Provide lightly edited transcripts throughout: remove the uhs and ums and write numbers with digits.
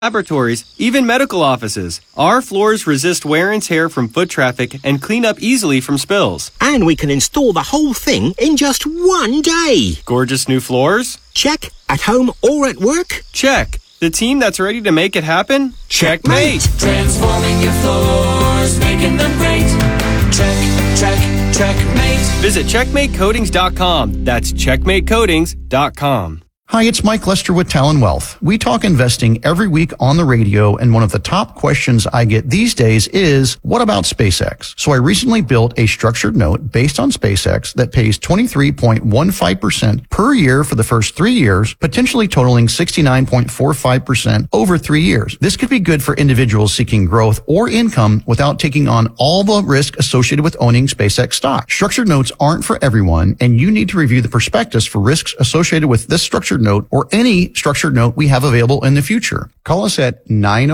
laboratories, even medical offices. Our floors resist wear and tear from foot traffic and clean up easily from spills. And we can install the whole thing in just one day. Gorgeous new floors? Check. At home or at work? Check. The team that's ready to make it happen? Checkmate! Transforming your floors, making them great. Checkmate. Visit CheckmateCoatings.com. That's CheckmateCoatings.com. Hi, it's Mike Lester with Talon Wealth. We talk investing every week on the radio, and one of the top questions I get these days is, what about SpaceX? So I recently built a structured note based on SpaceX that pays 23.15% per year for the first 3 years, potentially totaling 69.45% over 3 years. This could be good for individuals seeking growth or income without taking on all the risk associated with owning SpaceX stock. Structured notes aren't for everyone, and you need to review the prospectus for risks associated with this structured note or any structured note we have available in the future. Call us at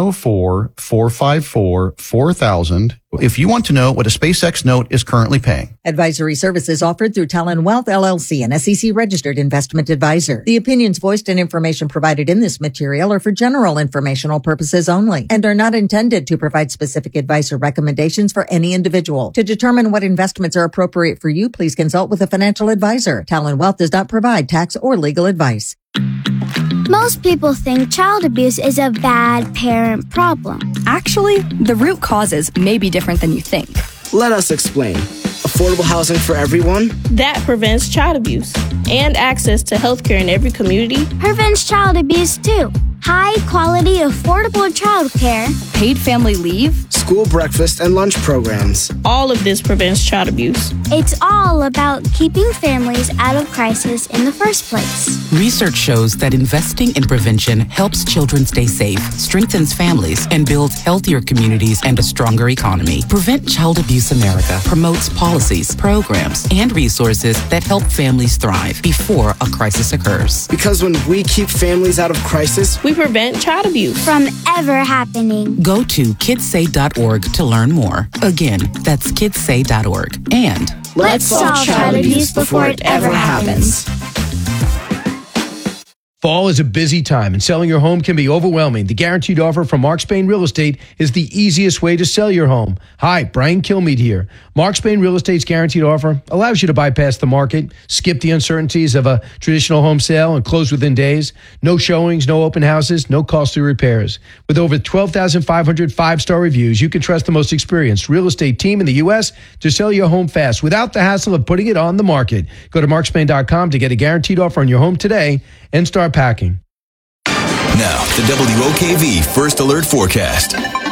904-454-4000 if you want to know what a SpaceX note is currently paying. Advisory services offered through Talon Wealth LLC, an SEC registered investment advisor. The opinions voiced and information provided in this material are for general informational purposes only and are not intended to provide specific advice or recommendations for any individual. To determine what investments are appropriate for you, please consult with a financial advisor. Talon Wealth does not provide tax or legal advice. Most people think child abuse is a bad parent problem. Actually, the root causes may be different than you think. Let us explain. Affordable housing for everyone? That prevents child abuse and access to health care in every community. Prevents child abuse too. High quality, affordable child care. Paid family leave. School breakfast and lunch programs. All of this prevents child abuse. It's all about keeping families out of crisis in the first place. Research shows that investing in prevention helps children stay safe, strengthens families, and builds healthier communities and a stronger economy. Prevent Child Abuse America promotes policies, programs, and resources that help families thrive before a crisis occurs. Because when we keep families out of crisis, we prevent child abuse from ever happening. Go to kidssay.org to learn more. Again, that's kidssay.org. And let's solve child abuse before it ever happens. Fall is a busy time, and selling your home can be overwhelming. The guaranteed offer from Mark Spain Real Estate is the easiest way to sell your home. Hi, Brian Kilmeade here. Mark Spain Real Estate's guaranteed offer allows you to bypass the market, skip the uncertainties of a traditional home sale, and close within days. No showings, no open houses, no costly repairs. With over 12,500 five-star reviews, you can trust the most experienced real estate team in the U.S. to sell your home fast without the hassle of putting it on the market. Go to markspain.com to get a guaranteed offer on your home today and start packing. Now, the WOKV First Alert Forecast.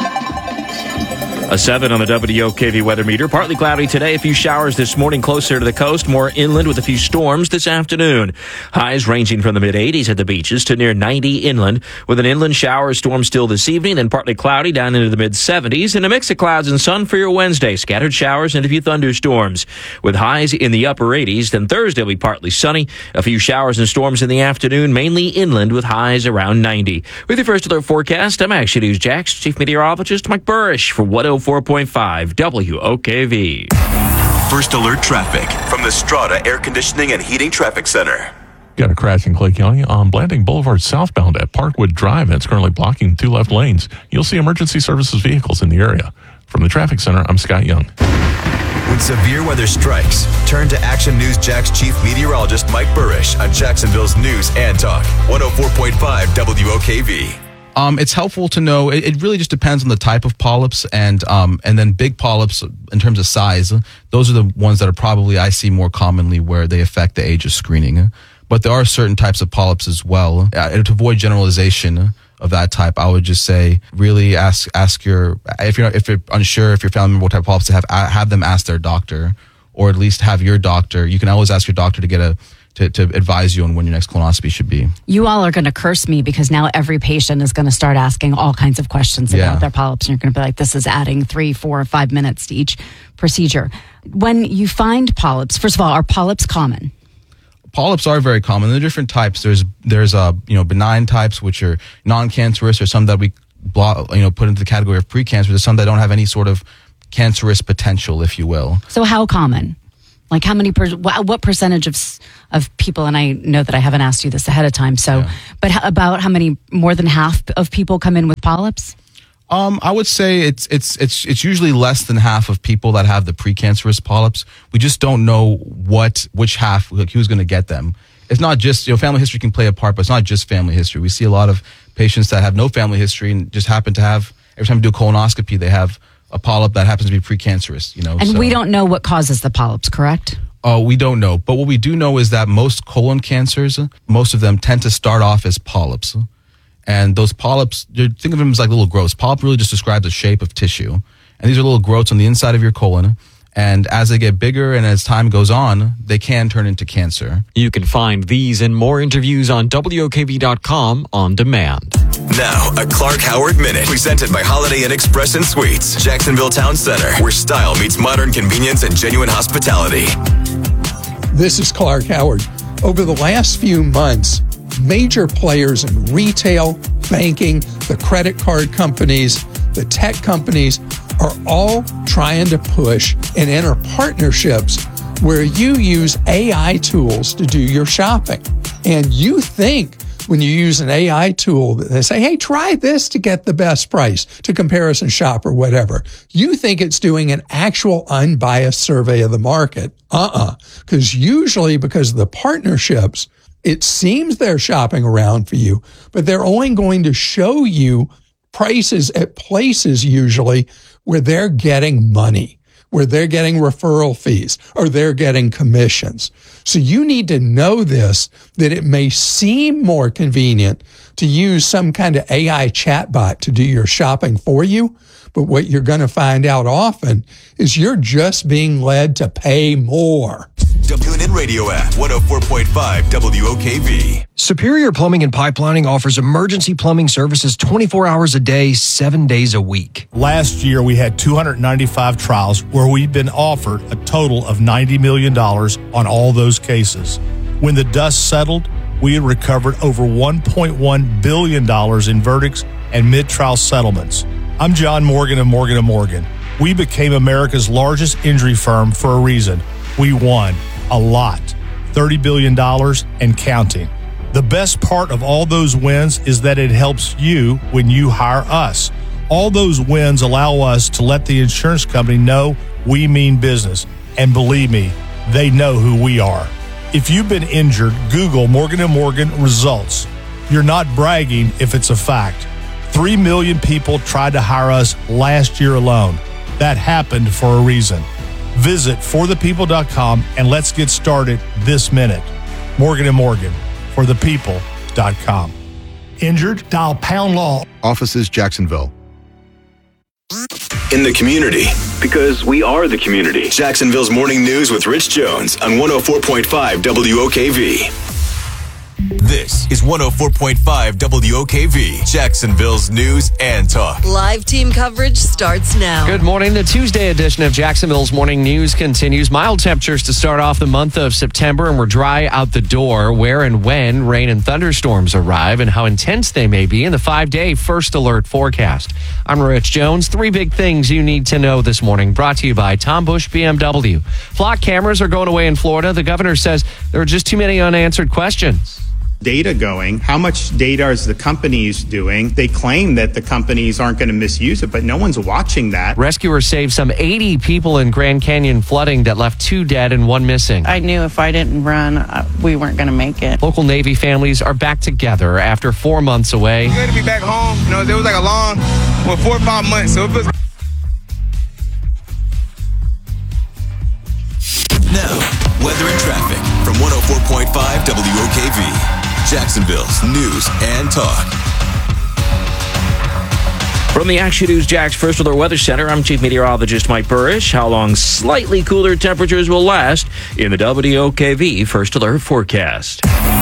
A 7 on the WOKV weather meter. Partly cloudy today. A few showers this morning closer to the coast. More inland with a few storms this afternoon. Highs ranging from the mid-80s at the beaches to near 90 inland. With an inland shower storm still this evening. Then partly cloudy down into the mid-70s. And a mix of clouds and sun for your Wednesday. Scattered showers and a few thunderstorms. With highs in the upper 80s. Then Thursday will be partly sunny. A few showers and storms in the afternoon. Mainly inland with highs around 90. With your First Alert Forecast, I'm Action News Jax Chief Meteorologist Mike Burrish for 104.5 WOKV. First Alert Traffic from the Strata Air Conditioning and Heating Traffic Center. Got a crash in Clay County on Blanding Boulevard southbound at Parkwood Drive. It's currently blocking 2 left lanes. You'll see emergency services vehicles in the area. From the Traffic Center, I'm Scott Young. When severe weather strikes, turn to Action News Jax Chief Meteorologist Mike Burrish on Jacksonville's News and Talk 104.5 WOKV. It's helpful to know. It really just depends on the type of polyps, and then big polyps in terms of size. Those are the ones that are probably I see more commonly where they affect the age of screening. But there are certain types of polyps as well. To avoid generalization of that type, I would just say really ask your if you're unsure if your family member what type of polyps to have them ask their doctor, or at least have your doctor. You can always ask your doctor to get to advise you on when your next colonoscopy should be. You all are going to curse me because now every patient is going to start asking all kinds of questions about their polyps, and you're going to be like, this is adding 3, 4, 5 minutes to each procedure. When you find polyps, first of all, are polyps common? Polyps are very common. There are different types. There's benign types, which are non-cancerous, or some that we put into the category of precancerous. There's some that don't have any sort of cancerous potential, if you will. So how common? Like how many, what percentage of people, and I know that I haven't asked you this ahead of time, but about how many, more than half of people come in with polyps? I would say it's usually less than half of people that have the precancerous polyps. We just don't know which half, like who's going to get them. It's not just, family history can play a part, but it's not just family history. We see a lot of patients that have no family history and just happen to have, every time we do a colonoscopy, they have a polyp that happens to be precancerous, And we don't know what causes the polyps, correct? Oh, we don't know. But what we do know is that most colon cancers, most of them tend to start off as polyps. And those polyps, think of them as like little growths. Polyp really just describes the shape of tissue. And these are little growths on the inside of your colon. And as they get bigger and as time goes on, they can turn into cancer. You can find these and more interviews on WOKV.com on demand. Now, a Clark Howard Minute, presented by Holiday Inn Express and Suites, Jacksonville Town Center, where style meets modern convenience and genuine hospitality. This is Clark Howard. Over the last few months, major players in retail, banking, the credit card companies, the tech companies are all trying to push and enter partnerships where you use AI tools to do your shopping. And you think when you use an AI tool, they say, hey, try this to get the best price, to comparison shop or whatever. You think it's doing an actual unbiased survey of the market. Because usually because of the partnerships, it seems they're shopping around for you, but they're only going to show you prices at places usually where they're getting money, where they're getting referral fees, or they're getting commissions. So you need to know this, that it may seem more convenient to use some kind of AI chatbot to do your shopping for you, but what you're going to find out often is you're just being led to pay more. WNN Radio app, 104.5 WOKV. Superior Plumbing and Pipelining offers emergency plumbing services 24 hours a day, 7 days a week. Last year, we had 295 trials where we've been offered a total of $90 million on all those cases. When the dust settled, we had recovered over $1.1 billion in verdicts and mid-trial settlements. I'm John Morgan of Morgan & Morgan. We became America's largest injury firm for a reason. We won a lot, $30 billion and counting. The best part of all those wins is that it helps you when you hire us. All those wins allow us to let the insurance company know we mean business. And believe me, they know who we are. If you've been injured, Google Morgan & Morgan results. You're not bragging if it's a fact. 3 million people tried to hire us last year alone. That happened for a reason. Visit forthepeople.com and let's get started this minute. Morgan & Morgan, forthepeople.com. Injured? Dial #law. Offices, Jacksonville. In the community, because we are the community. Jacksonville's Morning News with Rich Jones on 104.5 WOKV. This is 104.5 WOKV, Jacksonville's news and talk. Live team coverage starts now. Good morning. The Tuesday edition of Jacksonville's Morning News continues. Mild temperatures to start off the month of September, and we're dry out the door. Where and when rain and thunderstorms arrive and how intense they may be in the 5-day first alert forecast. I'm Rich Jones. 3 big things you need to know this morning, brought to you by Tom Bush BMW. Flock cameras are going away in Florida. The governor says there are just too many unanswered questions. Data going. How much data is the companies doing? They claim that the companies aren't going to misuse it, but no one's watching that. Rescuers saved some 80 people in Grand Canyon flooding that left 2 dead and 1 missing. I knew if I didn't run, we weren't going to make it. Local Navy families are back together after 4 months away. It's good to be back home. You know, there was like a long, 4 or 5 months, so it was. Now, weather and traffic from 104.5 WOKV. Jacksonville's news and talk. From the Action News Jax First Alert Weather Center, I'm Chief Meteorologist Mike Burrish. How long slightly cooler temperatures will last in the WOKV First Alert forecast.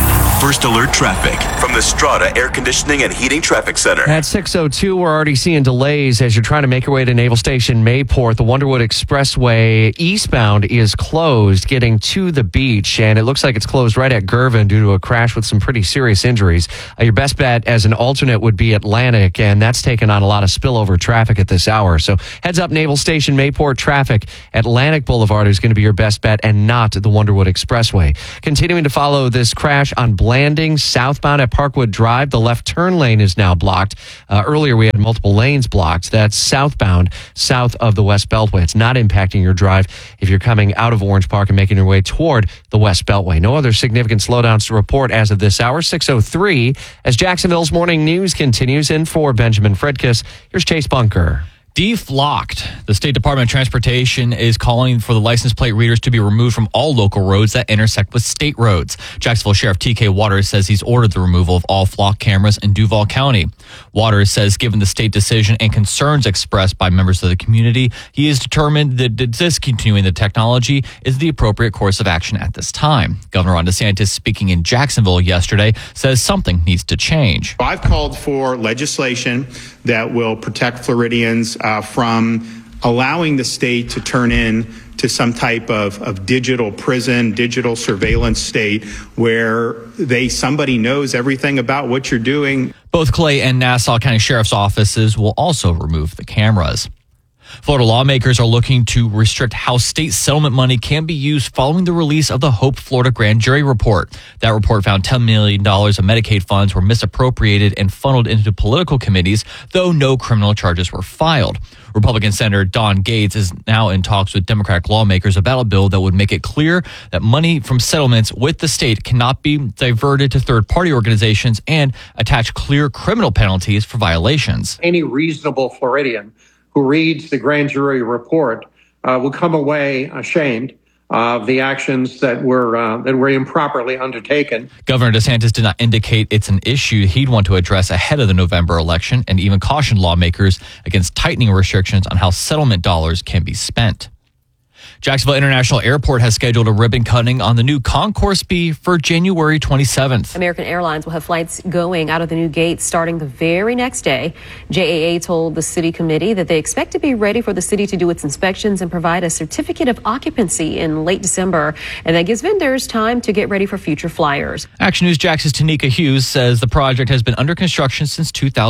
First Alert Traffic from the Strata Air Conditioning and Heating Traffic Center. At 6:02, we're already seeing delays as you're trying to make your way to Naval Station Mayport. The Wonderwood Expressway eastbound is closed getting to the beach, and it looks like it's closed right at Girvan due to a crash with some pretty serious injuries. Your best bet as an alternate would be Atlantic, and that's taken on a lot of spillover traffic at this hour. So heads up, Naval Station Mayport traffic. Atlantic Boulevard is going to be your best bet and not the Wonderwood Expressway. Continuing to follow this crash on Blanding southbound at Parkwood Drive. The left turn lane is now blocked. Earlier we had multiple lanes blocked. That's southbound, south of the West Beltway. It's not impacting your drive if you're coming out of Orange Park and making your way toward the West Beltway. No other significant slowdowns to report as of this hour. 6:03 as Jacksonville's morning news continues. In for Benjamin Fredkiss, here's Chase Bunker. Deflocked. The State Department of Transportation is calling for the license plate readers to be removed from all local roads that intersect with state roads. Jacksonville Sheriff T.K. Waters says he's ordered the removal of all flock cameras in Duval County. Waters says given the state decision and concerns expressed by members of the community, he is determined that discontinuing the technology is the appropriate course of action at this time. Governor Ron DeSantis, speaking in Jacksonville yesterday, says something needs to change. I've called for legislation that will protect Floridians from allowing the state to turn in to some type of digital prison, digital surveillance state where somebody knows everything about what you're doing. Both Clay and Nassau County Sheriff's offices will also remove the cameras. Florida lawmakers are looking to restrict how state settlement money can be used following the release of the Hope Florida grand jury report. That report found $10 million of Medicaid funds were misappropriated and funneled into political committees, though no criminal charges were filed. Republican Senator Don Gates is now in talks with Democratic lawmakers about a bill that would make it clear that money from settlements with the state cannot be diverted to third-party organizations and attach clear criminal penalties for violations. Any reasonable Floridian who reads the grand jury report will come away ashamed of the actions that were improperly undertaken. Governor DeSantis did not indicate it's an issue he'd want to address ahead of the November election and even cautioned lawmakers against tightening restrictions on how settlement dollars can be spent. Jacksonville International Airport has scheduled a ribbon cutting on the new Concourse B for January 27th. American Airlines will have flights going out of the new gate starting the very next day. JAA told the city committee that they expect to be ready for the city to do its inspections and provide a certificate of occupancy in late December. And that gives vendors time to get ready for future flyers. Action News Jax's Tanika Hughes says the project has been under construction since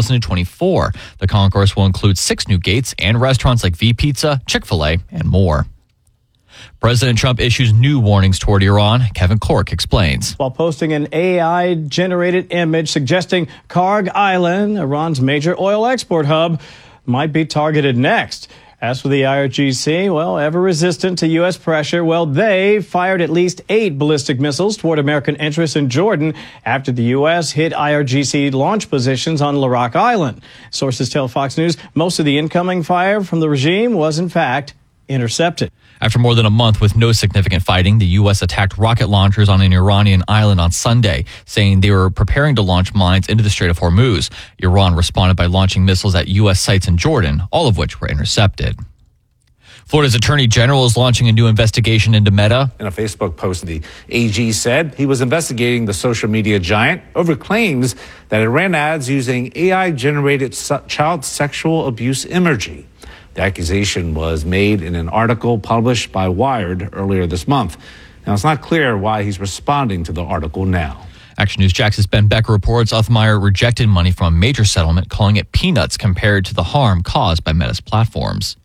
2024. The concourse will include 6 new gates and restaurants like V Pizza, Chick-fil-A, and more. President Trump issues new warnings toward Iran. Kevin Cork explains. While posting an AI-generated image suggesting Karg Island, Iran's major oil export hub, might be targeted next. As for the IRGC, well, ever resistant to U.S. pressure, well, they fired at least 8 ballistic missiles toward American interests in Jordan after the U.S. hit IRGC launch positions on Larak Island. Sources tell Fox News most of the incoming fire from the regime was, in fact, intercepted. After more than a month with no significant fighting, the U.S. attacked rocket launchers on an Iranian island on Sunday, saying they were preparing to launch mines into the Strait of Hormuz. Iran responded by launching missiles at U.S. sites in Jordan, all of which were intercepted. Florida's Attorney General is launching a new investigation into Meta. In a Facebook post, the AG said he was investigating the social media giant over claims that it ran ads using AI-generated child sexual abuse imagery. The accusation was made in an article published by Wired earlier this month. Now, it's not clear why he's responding to the article now. Action News Jax's Ben Becker reports Othmeyer rejected money from a major settlement, calling it peanuts compared to the harm caused by Meta's platforms.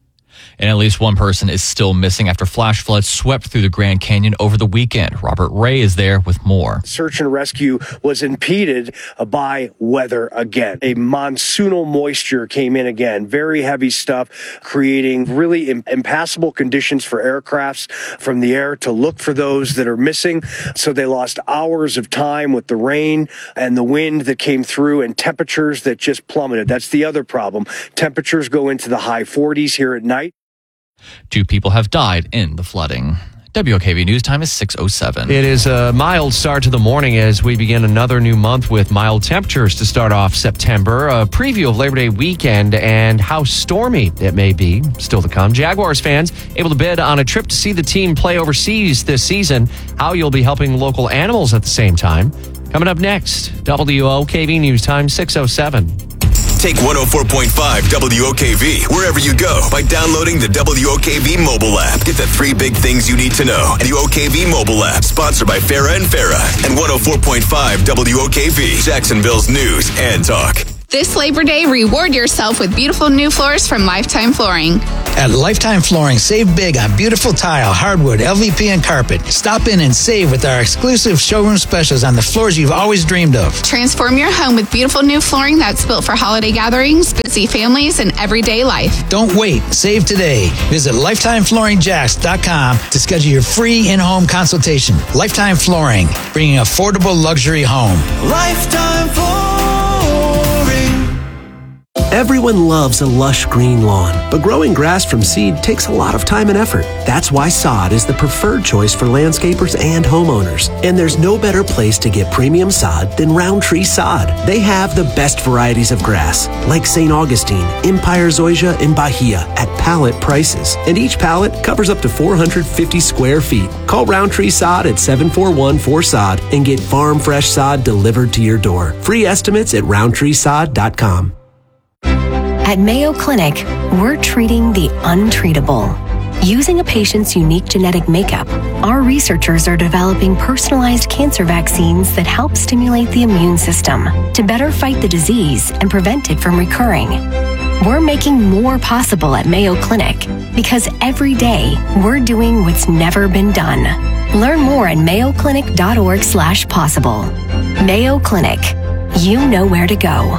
And at least one person is still missing after flash floods swept through the Grand Canyon over the weekend. Robert Ray is there with more. Search and rescue was impeded by weather again. A monsoonal moisture came in again. Very heavy stuff, creating really impassable conditions for aircrafts from the air to look for those that are missing. So they lost hours of time with the rain and the wind that came through and temperatures that just plummeted. That's the other problem. Temperatures go into the high 40s here at night. 2 people have died in the flooding. WOKV News Time is 6:07. It is a mild start to the morning as we begin another new month with mild temperatures to start off September. A preview of Labor Day weekend and how stormy it may be still to come. Jaguars fans able to bid on a trip to see the team play overseas this season. How you'll be helping local animals at the same time. Coming up next, WOKV News Time 6:07. Take 104.5 WOKV wherever you go by downloading the WOKV mobile app. Get the 3 big things you need to know. The OKV mobile app, sponsored by Farah and Farah, and 104.5 WOKV, Jacksonville's news and talk. This Labor Day, reward yourself with beautiful new floors from Lifetime Flooring. At Lifetime Flooring, save big on beautiful tile, hardwood, LVP, and carpet. Stop in and save with our exclusive showroom specials on the floors you've always dreamed of. Transform your home with beautiful new flooring that's built for holiday gatherings, busy families, and everyday life. Don't wait. Save today. Visit LifetimeFlooringJax.com to schedule your free in-home consultation. Lifetime Flooring, bringing affordable luxury home. Lifetime Flooring. Everyone loves a lush green lawn, but growing grass from seed takes a lot of time and effort. That's why sod is the preferred choice for landscapers and homeowners. And there's no better place to get premium sod than Roundtree Sod. They have the best varieties of grass, like St. Augustine, Empire Zoysia, and Bahia at pallet prices. And each pallet covers up to 450 square feet. Call Roundtree Sod at 741-4SOD and get farm fresh sod delivered to your door. Free estimates at roundtreesod.com. At Mayo Clinic, we're treating the untreatable. Using a patient's unique genetic makeup, our researchers are developing personalized cancer vaccines that help stimulate the immune system to better fight the disease and prevent it from recurring. We're making more possible at Mayo Clinic because every day we're doing what's never been done. Learn more at mayoclinic.org/possible. Mayo Clinic. You know where to go.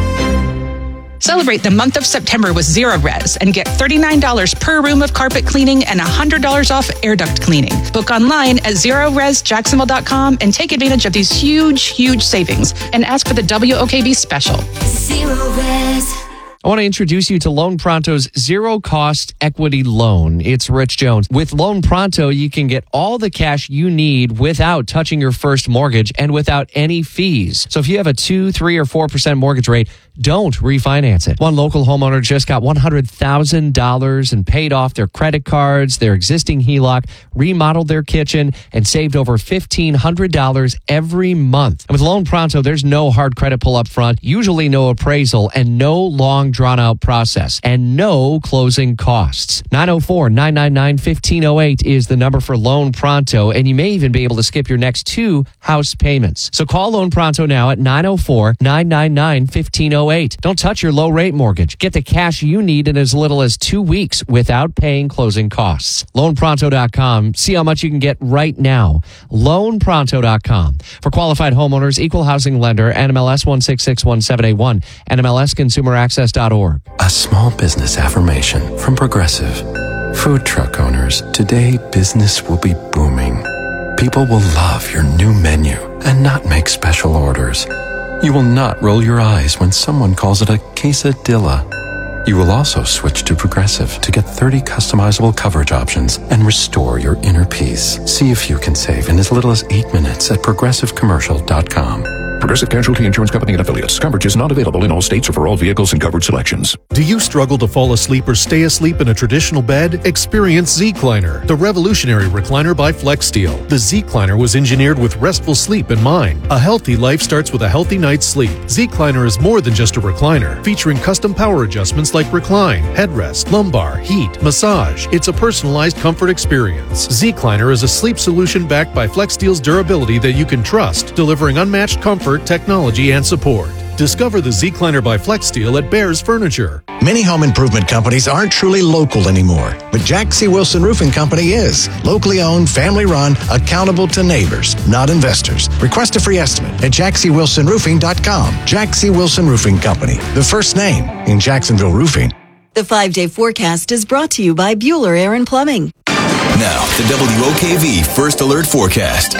Celebrate the month of September with Zero Res and get $39 per room of carpet cleaning and $100 off air duct cleaning. Book online at ZeroResJacksonville.com and take advantage of these huge savings and ask for the WOKV special. Zero Res. I want to introduce you to Loan Pronto's zero-cost equity loan. It's Rich Jones. With Loan Pronto, you can get all the cash you need without touching your first mortgage and without any fees. So if you have a 2%, 3%, or 4% mortgage rate, don't refinance it. One local homeowner just got $100,000 and paid off their credit cards, their existing HELOC, remodeled their kitchen, and saved over $1,500 every month. And with Loan Pronto, there's no hard credit pull up front, usually no appraisal, and no long drawn-out process, and no closing costs. 904-999-1508 is the number for Loan Pronto, and you may even be able to skip your next 2 house payments. So call Loan Pronto now at 904-999-1508. Don't touch your low-rate mortgage. Get the cash you need in as little as 2 weeks without paying closing costs. LoanPronto.com. See how much you can get right now. LoanPronto.com. For qualified homeowners, equal housing lender, NMLS 1661781, NMLSConsumerAccess.org. A small business affirmation from Progressive. Food truck owners, today business will be booming. People will love your new menu and not make special orders. You will not roll your eyes when someone calls it a quesadilla. You will also switch to Progressive to get 30 customizable coverage options and restore your inner peace. See if you can save in as little as 8 minutes at progressivecommercial.com. Progressive Casualty Insurance Company and Affiliates. Coverage is not available in all states or for all vehicles and coverage selections. Do you struggle to fall asleep or stay asleep in a traditional bed? Experience Z-Cliner, the revolutionary recliner by FlexSteel. The Z-Cliner was engineered with restful sleep in mind. A healthy life starts with a healthy night's sleep. Z-Cliner is more than just a recliner, featuring custom power adjustments like recline, headrest, lumbar, heat, massage. It's a personalized comfort experience. Z-Cliner is a sleep solution backed by FlexSteel's durability that you can trust, delivering unmatched comfort, technology, and support. Discover the Z-Cliner by FlexSteel at Bears Furniture. Many home improvement companies aren't truly local anymore, but Jack C. Wilson Roofing Company is. Locally owned, family run, accountable to neighbors, not investors. Request a free estimate at jackcwilsonroofing.com. Jack C. Wilson Roofing Company, the first name in Jacksonville roofing. The 5-day forecast is brought to you by Bueller Air and Plumbing. Now, the WOKV First Alert Forecast.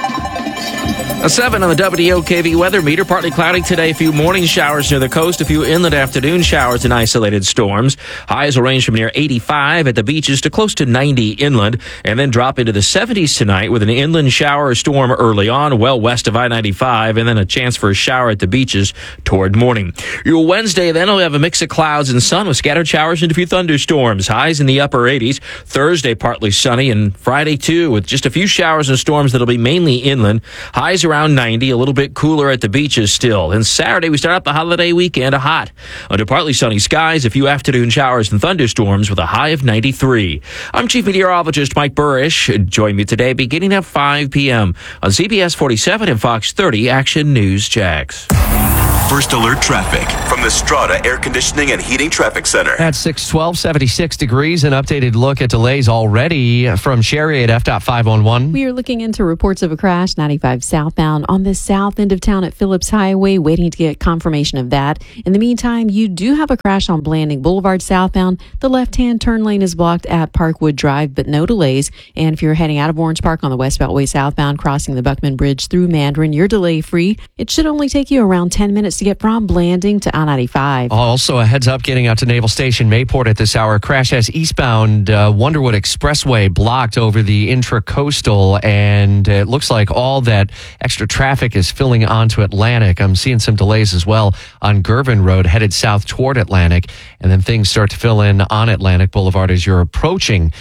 A 7 on the WOKV weather meter. Partly cloudy today. A few morning showers near the coast. A few inland afternoon showers and isolated storms. Highs will range from near 85 at the beaches to close to 90 inland, and then drop into the 70s tonight with an inland shower or storm early on, well west of I-95, and then a chance for a shower at the beaches toward morning. Your Wednesday then will have a mix of clouds and sun with scattered showers and a few thunderstorms. Highs in the upper 80s. Thursday partly sunny, and Friday too with just a few showers and storms that'll be mainly inland. Highs around around 90, a little bit cooler at the beaches still. And Saturday, we start out the holiday weekend hot. Under partly sunny skies, a few afternoon showers and thunderstorms with a high of 93. I'm Chief Meteorologist Mike Burrish. Join me today beginning at 5 p.m. on CBS 47 and Fox 30 Action News Jax. First alert traffic from the Strata Air Conditioning and Heating Traffic Center. At 6:12, 76 degrees. An updated look at delays already from Sherry at FDOT 511. We are looking into reports of a crash 95 southbound on the south end of town at Phillips Highway, waiting to get confirmation of that. In the meantime, you do have a crash on Blanding Boulevard southbound. The left-hand turn lane is blocked at Parkwood Drive, but no delays. And if you're heading out of Orange Park on the West Beltway southbound, crossing the Buckman Bridge through Mandarin, you're delay-free. It should only take you around 10 minutes to get from Blanding to I-95. Also, a heads up getting out to Naval Station Mayport at this hour. Crash has eastbound Wonderwood Expressway blocked over the intracoastal, and it looks like all that extra traffic is filling onto Atlantic. I'm seeing some delays as well on Girvan Road headed south toward Atlantic, and then things start to fill in on Atlantic Boulevard as you're approaching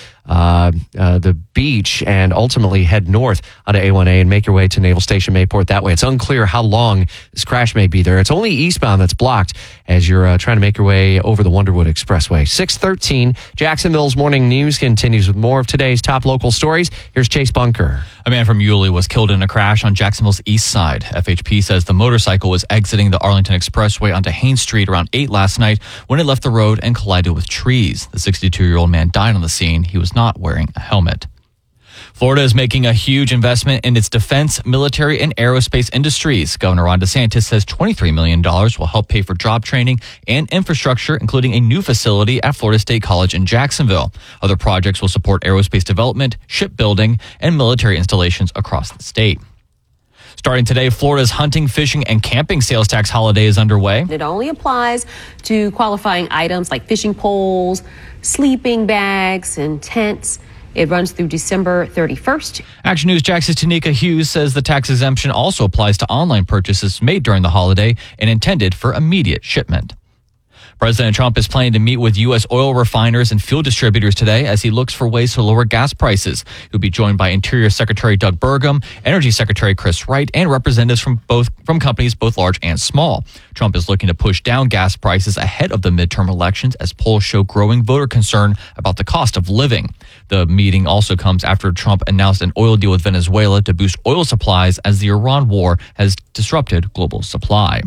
the beach and ultimately head north onto A1A and make your way to Naval Station Mayport that way. It's unclear how long this crash may be there. It's only eastbound that's blocked as you're trying to make your way over the Wonderwood Expressway. 6:13, Jacksonville's Morning News continues with more of today's top local stories. Here's Chase Bunker. A man from Yulee was killed in a crash on Jacksonville's east side. FHP says the motorcycle was exiting the Arlington Expressway onto Haines Street around 8 last night when it left the road and collided with trees. The 62-year-old man died on the scene. He was not wearing a helmet. Florida is making a huge investment in its defense, military, and aerospace industries. Governor Ron DeSantis says $23 million will help pay for job training and infrastructure, including a new facility at Florida State College in Jacksonville. Other projects will support aerospace development, shipbuilding, and military installations across the state. Starting today, Florida's hunting, fishing, and camping sales tax holiday is underway. It only applies to qualifying items like fishing poles, sleeping bags, and tents. It runs through December 31st. Action News Jax's Tanika Hughes says the tax exemption also applies to online purchases made during the holiday and intended for immediate shipment. President Trump is planning to meet with U.S. oil refiners and fuel distributors today as he looks for ways to lower gas prices. He'll be joined by Interior Secretary Doug Burgum, Energy Secretary Chris Wright, and representatives from companies both large and small. Trump is looking to push down gas prices ahead of the midterm elections as polls show growing voter concern about the cost of living. The meeting also comes after Trump announced an oil deal with Venezuela to boost oil supplies as the Iran war has disrupted global supply.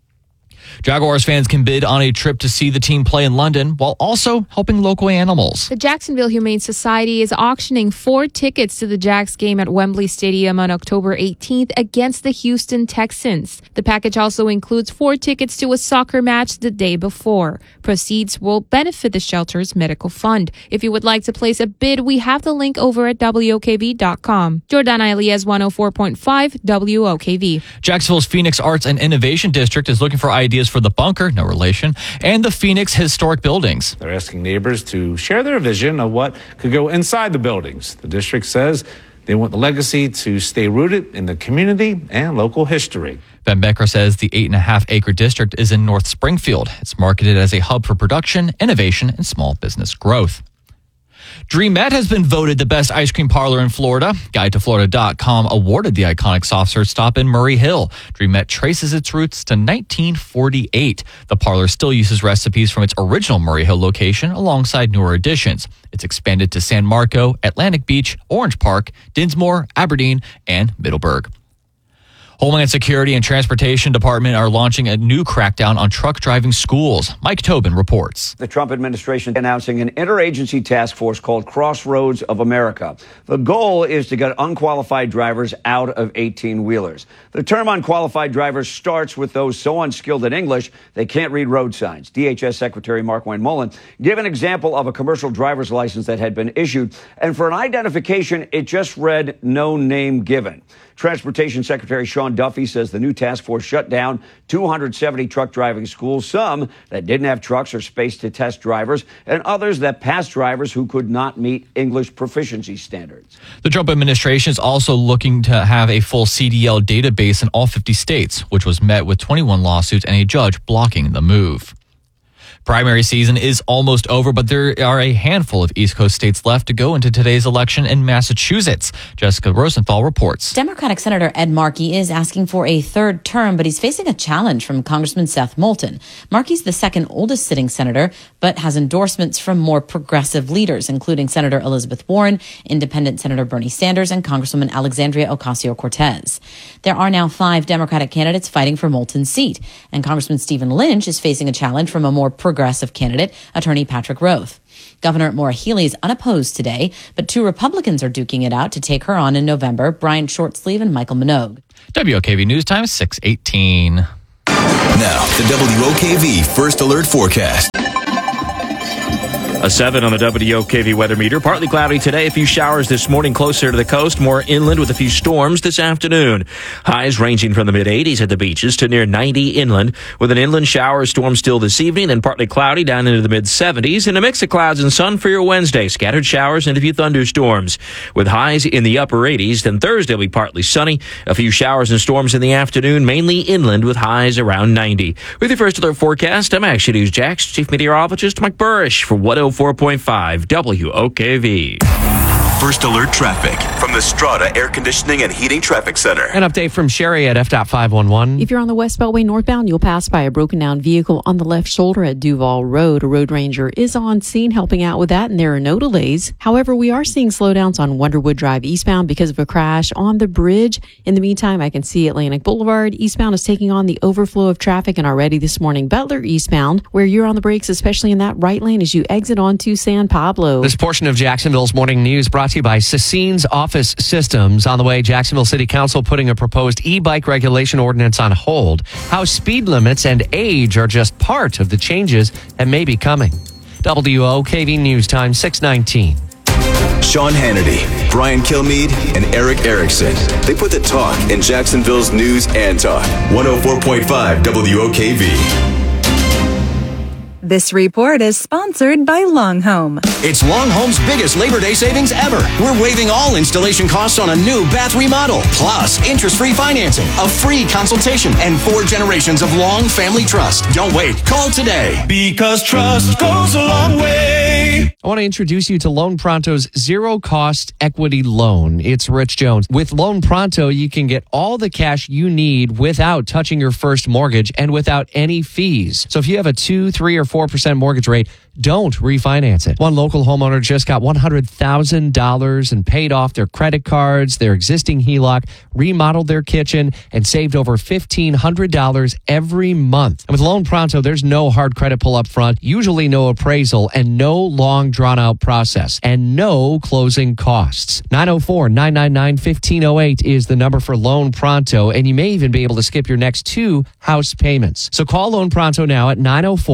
Jaguars fans can bid on a trip to see the team play in London while also helping local animals. The Jacksonville Humane Society is auctioning 4 tickets to the Jags game at Wembley Stadium on October 18th against the Houston Texans. The package also includes 4 tickets to a soccer match the day before. Proceeds will benefit the shelter's medical fund. If you would like to place a bid, we have the link over at WOKV.com. Jordana Elias, 104.5 WOKV. Jacksonville's Phoenix Arts and Innovation District is looking for ideas for the Bunker, no relation, and the Phoenix Historic Buildings. They're asking neighbors to share their vision of what could go inside the buildings. The district says they want the legacy to stay rooted in the community and local history. Ben Becker says the 8.5-acre district is in North Springfield. It's marketed as a hub for production, innovation, and small business growth. Dreamette has been voted the best ice cream parlor in Florida. GuideToFlorida.com awarded the iconic soft serve stop in Murray Hill. Dreamette traces its roots to 1948. The parlor still uses recipes from its original Murray Hill location alongside newer additions. It's expanded to San Marco, Atlantic Beach, Orange Park, Dinsmore, Aberdeen, and Middleburg. Homeland Security and Transportation Department are launching a new crackdown on truck driving schools. Mike Tobin reports. The Trump administration announcing an interagency task force called Crossroads of America. The goal is to get unqualified drivers out of 18-wheelers. The term unqualified drivers starts with those so unskilled in English they can't read road signs. DHS Secretary Mark Wayne Mullen gave an example of a commercial driver's license that had been issued, and for an identification, it just read no name given. Transportation Secretary Sean Duffy says the new task force shut down 270 truck driving schools, some that didn't have trucks or space to test drivers, and others that passed drivers who could not meet English proficiency standards. The Trump administration is also looking to have a full CDL database in all 50 states, which was met with 21 lawsuits and a judge blocking the move. Primary season is almost over, but there are a handful of East Coast states left to go into today's election in Massachusetts. Jessica Rosenthal reports. Democratic Senator Ed Markey is asking for a third term, but he's facing a challenge from Congressman Seth Moulton. Markey's the second oldest sitting senator, but has endorsements from more progressive leaders, including Senator Elizabeth Warren, Independent Senator Bernie Sanders, and Congresswoman Alexandria Ocasio-Cortez. There are now 5 Democratic candidates fighting for Moulton's seat, and Congressman Stephen Lynch is facing a challenge from a more progressive candidate, Attorney Patrick Roth. Governor Maura Healey is unopposed today, but 2 Republicans are duking it out to take her on in November, Brian Shortsleeve and Michael Minogue. WOKV News Time, 6:18. Now, the WOKV First Alert Forecast. A 7 on the WOKV weather meter. Partly cloudy today. A few showers this morning closer to the coast. More inland with a few storms this afternoon. Highs ranging from the mid-80s at the beaches to near 90 inland. With an inland shower storm still this evening. Then partly cloudy down into the mid-70s. And a mix of clouds and sun for your Wednesday. Scattered showers and a few thunderstorms. With highs in the upper 80s. Then Thursday will be partly sunny. A few showers and storms in the afternoon. Mainly inland with highs around 90. With your First Alert forecast, I'm Action News Jax Chief Meteorologist Mike Burrish for 104.5 WOKV. First Alert traffic from the Strata Air Conditioning and Heating Traffic Center. An update from Sherry at F.511. If you're on the West Beltway northbound, you'll pass by a broken down vehicle on the left shoulder at Duval Road. A road ranger is on scene helping out with that, and there are no delays. However, we are seeing slowdowns on Wonderwood Drive eastbound because of a crash on the bridge. In the meantime, I can see Atlantic Boulevard eastbound is taking on the overflow of traffic, and already this morning, Butler eastbound, where you're on the brakes, especially in that right lane as you exit onto San Pablo. This portion of Jacksonville's morning news brought to you by Sassine's Office Systems. On the way, Jacksonville City Council putting a proposed e-bike regulation ordinance on hold. How speed limits and age are just part of the changes that may be coming. WOKV News Time, 6:19. Sean Hannity, Brian Kilmeade, and Eric Erickson. They put the talk in Jacksonville's news and talk. 104.5 WOKV. This report is sponsored by Long Home. It's Long Home's biggest Labor Day savings ever. We're waiving all installation costs on a new bath remodel, plus interest-free financing, a free consultation, and 4 generations of long family trust. Don't wait. Call today. Because trust goes a long way. I want to introduce you to Loan Pronto's zero-cost equity loan. It's Rich Jones. With Loan Pronto, you can get all the cash you need without touching your first mortgage and without any fees. So if you have a 2, 3, or 4% mortgage rate, don't refinance it. One local homeowner just got $100,000 and paid off their credit cards, their existing HELOC, remodeled their kitchen, and saved over $1,500 every month. And with Loan Pronto, there's no hard credit pull up front, usually no appraisal, and no long drawn-out process, and no closing costs. 904-999-1508 is the number for Loan Pronto, and you may even be able to skip your next 2 house payments. So call Loan Pronto now at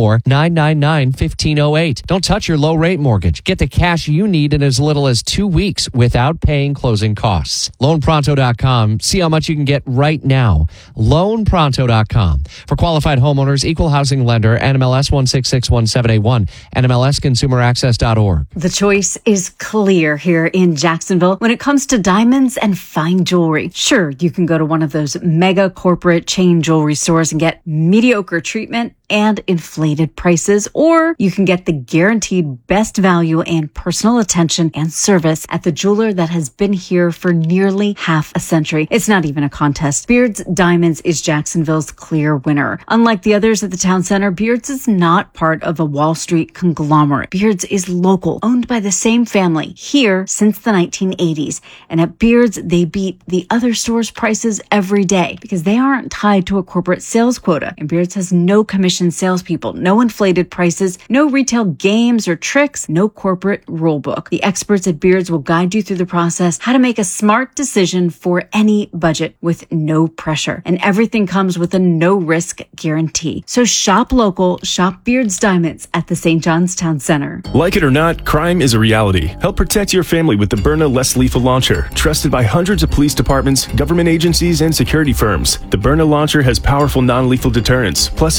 904-999-1508. Don't touch your low-rate mortgage. Get the cash you need in as little as 2 weeks without paying closing costs. LoanPronto.com. See how much you can get right now. LoanPronto.com. For qualified homeowners, equal housing lender, NMLS 1661781, NMLSConsumerAccess.org. The choice is clear here in Jacksonville when it comes to diamonds and fine jewelry. Sure, you can go to one of those mega corporate chain jewelry stores and get mediocre treatment and inflated prices, or you can get the guaranteed best value and personal attention and service at the jeweler that has been here for nearly half a century. It's not even a contest. Beards Diamonds is Jacksonville's clear winner. Unlike the others at the town center, Beards is not part of a Wall Street conglomerate. Beards is local, owned by the same family, here since the 1980s. And at Beards, they beat the other stores' prices every day because they aren't tied to a corporate sales quota. And Beards has no commission salespeople, no inflated prices, no retail games or tricks, no corporate rule book. The experts at Beards will guide you through the process, how to make a smart decision for any budget with no pressure. And everything comes with a no-risk guarantee. So shop local, shop Beards Diamonds at the St. John's Town Center. Like it or not, crime is a reality. Help protect your family with the Byrna Less Lethal Launcher, trusted by hundreds of police departments, government agencies, and security firms. The Byrna Launcher has powerful non-lethal deterrence, plus a 60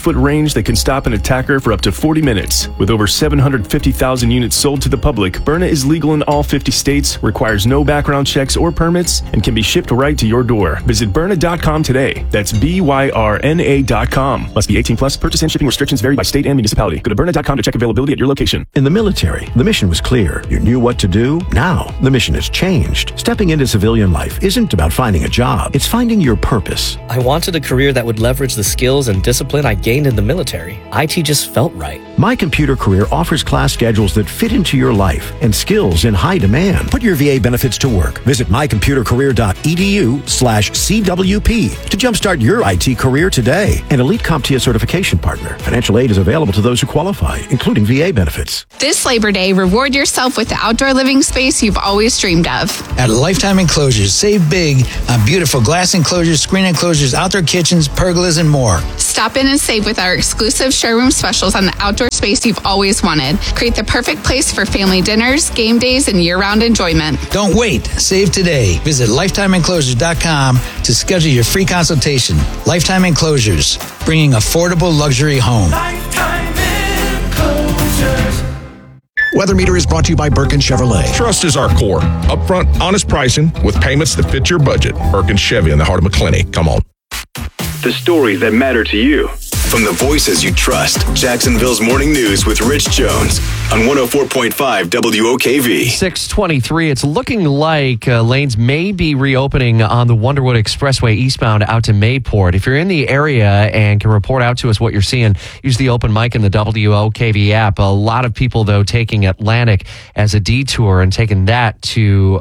20-foot range that can stop an attacker for up to 40 minutes. With over 750,000 units sold to the public, Byrna is legal in all 50 states, requires no background checks or permits, and can be shipped right to your door. Visit Byrna.com today. That's BYRNA.com. Must be 18 plus. Purchase and shipping restrictions vary by state and municipality. Go to Byrna.com to check availability at your location. In the military, the mission was clear. You knew what to do. Now, the mission has changed. Stepping into civilian life isn't about finding a job. It's finding your purpose. I wanted a career that would leverage the skills and discipline I gained in the military. IT just felt right. My Computer Career offers class schedules that fit into your life and skills in high demand. Put your VA benefits to work. Visit mycomputercareer.edu/CWP to jumpstart your IT career today. An Elite CompTIA certification partner. Financial aid is available to those who qualify, including VA benefits. This Labor Day, reward yourself with the outdoor living space you've always dreamed of. At Lifetime Enclosures, save big on beautiful glass enclosures, screen enclosures, outdoor kitchens, pergolas, and more. Stop in and save with our exclusive showroom specials on the outdoor space you've always wanted. Create the perfect place for family dinners, game days, and year-round enjoyment. Don't wait. Save today. Visit LifetimeEnclosures.com to schedule your free consultation. Lifetime Enclosures, bringing affordable luxury home. Lifetime Enclosures. Weather Meter is brought to you by Birkin Chevrolet. Trust is our core. Upfront, honest pricing with payments that fit your budget. Birkin Chevy in the heart of McClenny. Come on. The stories that matter to you. From the voices you trust, Jacksonville's Morning News with Rich Jones on 104.5 WOKV. 6:23. It's looking like lanes may be reopening on the Wonderwood Expressway eastbound out to Mayport. If you're in the area and can report out to us what you're seeing, use the open mic in the WOKV app. A lot of people, though, taking Atlantic as a detour and taking that to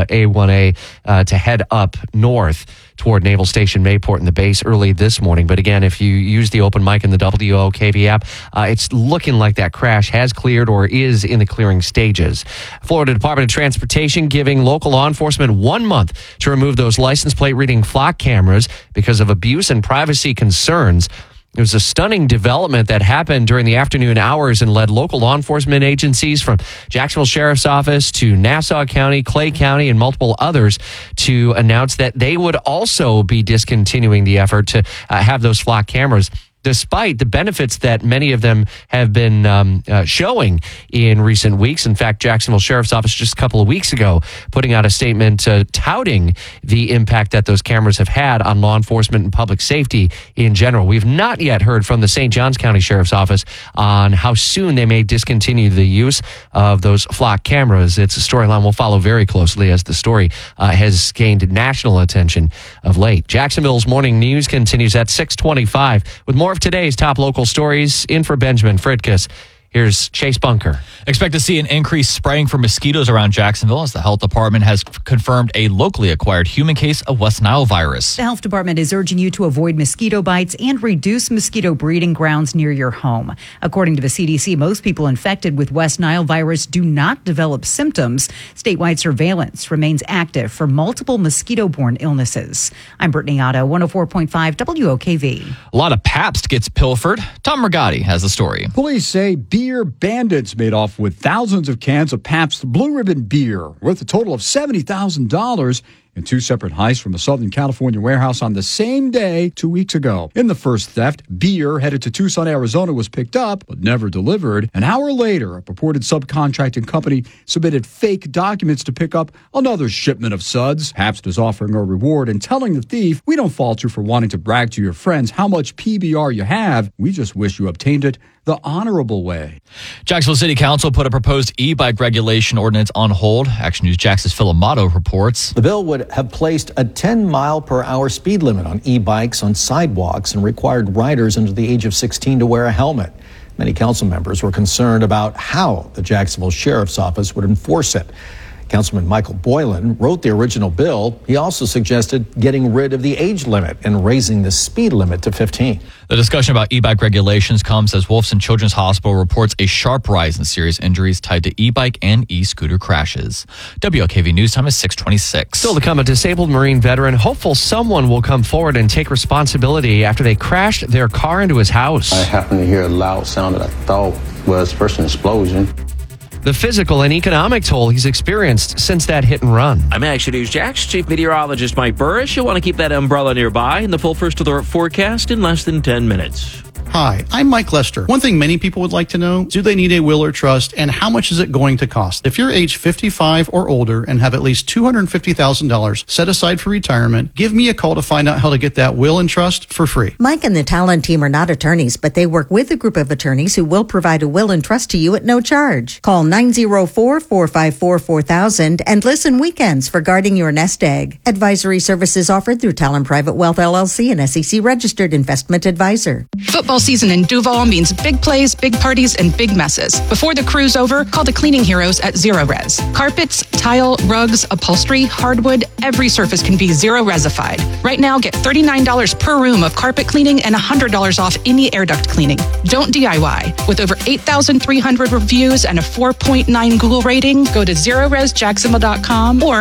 A1A to head up north toward Naval Station Mayport and the base early this morning. But again, if you use the open mic in the WOKV app, it's looking like that crash has cleared or is in the clearing stages. Florida Department of Transportation giving local law enforcement 1 month to remove those license plate reading flock cameras because of abuse and privacy concerns. It was a stunning development that happened during the afternoon hours and led local law enforcement agencies from Jacksonville Sheriff's Office to Nassau County, Clay County, and multiple others to announce that they would also be discontinuing the effort to have those flock cameras, despite the benefits that many of them have been showing in recent weeks. In fact, Jacksonville Sheriff's Office just a couple of weeks ago putting out a statement touting the impact that those cameras have had on law enforcement and public safety in general. We've not yet heard from the St. Johns County Sheriff's Office on how soon they may discontinue the use of those flock cameras. It's a storyline we'll follow very closely as the story has gained national attention of late. Jacksonville's Morning News continues at 6:25 with more of today's top local stories. In for Benjamin Fridkus, here's Chase Bunker. Expect to see an increased spraying for mosquitoes around Jacksonville as the health department has confirmed a locally acquired human case of West Nile virus. The health department is urging you to avoid mosquito bites and reduce mosquito breeding grounds near your home. According to the CDC, most people infected with West Nile virus do not develop symptoms. Statewide surveillance remains active for multiple mosquito-borne illnesses. I'm Brittany Otto, 104.5 WOKV. A lot of Pabst gets pilfered. Tom Rigotti has the story. Police say beer bandits made off with thousands of cans of Pabst Blue Ribbon beer worth a total of $70,000 in two separate heists from a Southern California warehouse on the same day 2 weeks ago. In the first theft, beer headed to Tucson, Arizona was picked up but never delivered. An hour later, a purported subcontracting company submitted fake documents to pick up another shipment of suds. Pabst is offering a reward and telling the thief, "We don't fault you for wanting to brag to your friends how much PBR you have. We just wish you obtained it the honorable way." Jacksonville City Council put a proposed e-bike regulation ordinance on hold. Action News Jax's Phil Amato reports. The bill would have placed a 10-mile-per-hour speed limit on e-bikes on sidewalks and required riders under the age of 16 to wear a helmet. Many council members were concerned about how the Jacksonville Sheriff's Office would enforce it. Councilman Michael Boylan wrote the original bill. He also suggested getting rid of the age limit and raising the speed limit to 15. The discussion about e-bike regulations comes as Wolfson Children's Hospital reports a sharp rise in serious injuries tied to e-bike and e-scooter crashes. WOKV News time is 6:26. Still to come, a disabled Marine veteran hopeful someone will come forward and take responsibility after they crashed their car into his house. I happened to hear a loud sound that I thought was first an explosion. The physical and economic toll he's experienced since that hit and run. I'm Action News Jax Chief Meteorologist Mike Burrish. You'll want to keep that umbrella nearby, and the full first alert forecast in less than 10 minutes. Hi, I'm Mike Lester. One thing many people would like to know, do they need a will or trust, and how much is it going to cost? If you're age 55 or older and have at least $250,000 set aside for retirement, give me a call to find out how to get that will and trust for free. Mike and the Talon team are not attorneys, but they work with a group of attorneys who will provide a will and trust to you at no charge. Call 904-454-4000 and listen weekends for guarding your nest egg. Advisory services offered through Talon Private Wealth LLC, an SEC registered investment advisor. Football season in Duval means big plays, big parties, and big messes. Before the crew's over, call the cleaning heroes at Zero Res. Carpets, tile, rugs, upholstery, hardwood, every surface can be Zero Resified. Right now, get $39 per room of carpet cleaning and $100 off any air duct cleaning. Don't DIY. With over 8,300 reviews and a 4.9 Google rating, go to ZeroResJacksonville.com or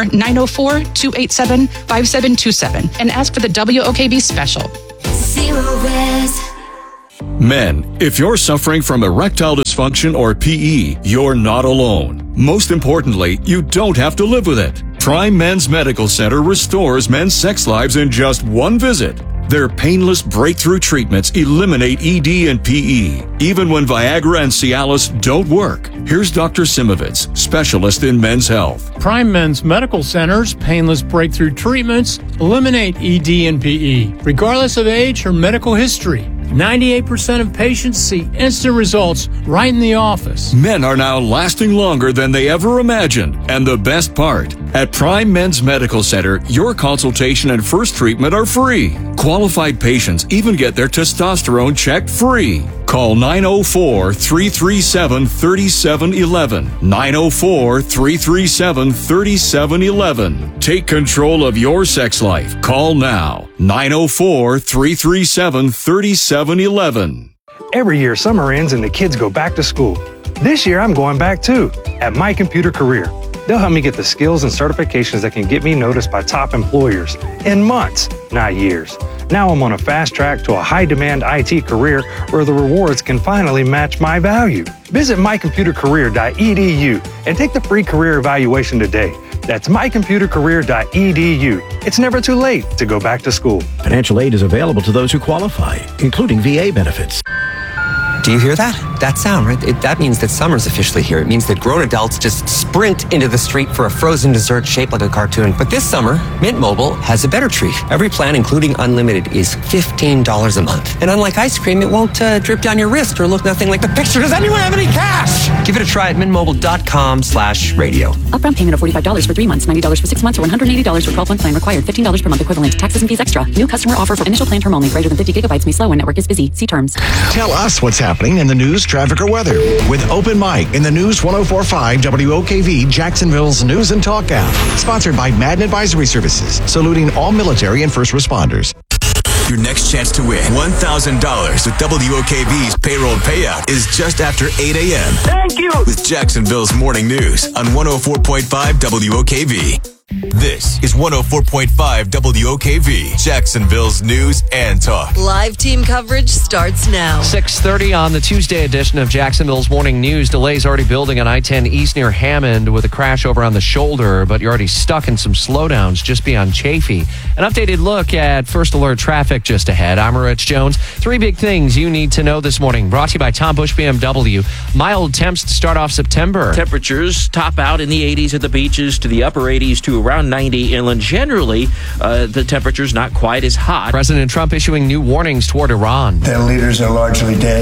904-287-5727 and ask for the WOKV special. Zero Res. Men, if you're suffering from erectile dysfunction or PE, you're not alone. Most importantly, you don't have to live with it. Prime Men's Medical Center restores men's sex lives in just one visit. Their painless breakthrough treatments eliminate ED and PE, even when Viagra and Cialis don't work. Here's Dr. Simovitz, specialist in men's health. Prime Men's Medical Center's painless breakthrough treatments eliminate ED and PE, regardless of age or medical history. 98% of patients see instant results right in the office. Men are now lasting longer than they ever imagined. And the best part, at Prime Men's Medical Center, your consultation and first treatment are free. Qualified patients even get their testosterone checked free. Call 904-337-3711. 904-337-3711. Take control of your sex life. Call now. 904-337-3711. Every year, summer ends and the kids go back to school. This year, I'm going back too, at My Computer Career. They'll help me get the skills and certifications that can get me noticed by top employers in months, not years. Now I'm on a fast track to a high-demand IT career where the rewards can finally match my value. Visit mycomputercareer.edu and take the free career evaluation today. That's mycomputercareer.edu. It's never too late to go back to school. Financial aid is available to those who qualify, including VA benefits. Do you hear that? That sound, right? That means that summer's officially here. It means that grown adults just sprint into the street for a frozen dessert shaped like a cartoon. But this summer, Mint Mobile has a better treat. Every plan, including unlimited, is $15 a month. And unlike ice cream, it won't drip down your wrist or look nothing like the picture. Does anyone have any cash? Give it a try at mintmobile.com/radio. Upfront payment of $45 for 3 months, $90 for 6 months, or $180 for 12-month plan required. $15 per month equivalent. Taxes and fees extra. New customer offer for initial plan term only. Greater than 50 gigabytes may slow when network is busy. See terms. Tell us what's happening in the news, traffic, or weather with Open Mic in the News 104.5 WOKV, Jacksonville's News and Talk app. Sponsored by Madden Advisory Services, saluting all military and first responders. Your next chance to win $1,000 with WOKV's payroll payout is just after 8 a.m. Thank you. With Jacksonville's Morning News on 104.5 WOKV. This is 104.5 WOKV, Jacksonville's News and Talk. Live team coverage starts now. 6:30 on the Tuesday edition of Jacksonville's Morning News. Delays already building on I-10 East near Hammond with a crash over on the shoulder, but you're already stuck in some slowdowns just beyond Chaffee. An updated look at First Alert traffic just ahead. I'm Rich Jones. 3 big things you need to know this morning. Brought to you by Tom Bush BMW. Mild temps to start off September. Temperatures top out in the 80s at the beaches to the upper 80s to around 90 inland. Generally, the temperature's not quite as hot. President Trump issuing new warnings toward Iran. Their leaders are largely dead.